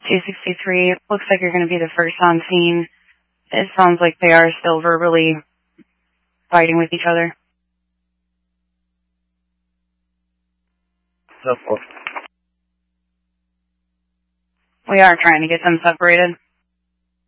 263, looks like you're going to be the first on scene. It sounds like they are still verbally fighting with each other. So forth. We are trying to get them separated.